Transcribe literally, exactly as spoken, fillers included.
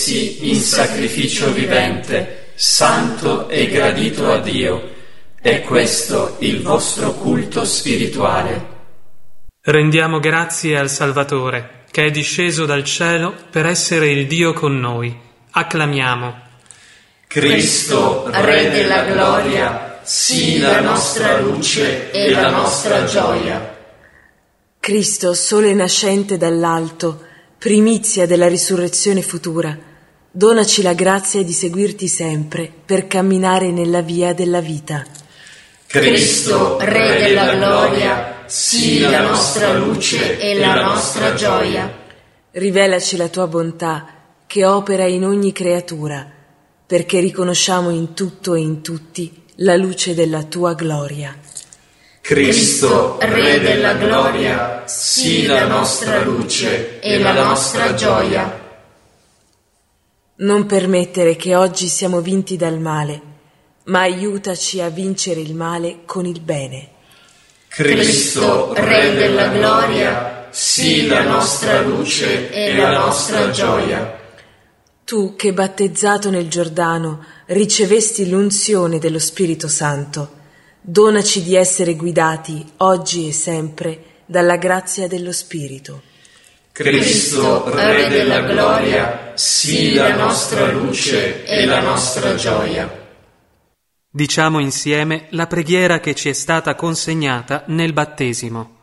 essi in sacrificio vivente, santo e gradito a Dio. È questo il vostro culto spirituale. Rendiamo grazie al Salvatore, che è disceso dal cielo per essere il Dio con noi. Acclamiamo. Cristo, Re della gloria, sii la nostra luce e la nostra gioia. Cristo, sole nascente dall'alto, primizia della risurrezione futura, donaci la grazia di seguirti sempre per camminare nella via della vita. Cristo, Re della gloria, sii la nostra luce e la nostra gioia. Rivelaci la tua bontà che opera in ogni creatura, perché riconosciamo in tutto e in tutti la luce della tua gloria. Cristo, Re della gloria, sii la nostra luce e la nostra gioia. Non permettere che oggi siamo vinti dal male, ma aiutaci a vincere il male con il bene. Cristo, Re della gloria, sii la nostra luce e la nostra gioia. Tu che battezzato nel Giordano ricevesti l'unzione dello Spirito Santo, donaci di essere guidati oggi e sempre dalla grazia dello Spirito. Cristo, Re della gloria, sii la nostra luce e la nostra gioia. Diciamo insieme la preghiera che ci è stata consegnata nel battesimo.